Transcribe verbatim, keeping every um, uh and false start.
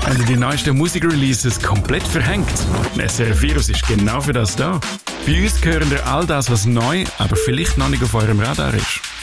Haben ihr die neuesten Musikreleases komplett verhängt? S R F Virus ist genau für das da. Bei uns hören ihr all das, was neu, aber vielleicht noch nicht auf eurem Radar ist.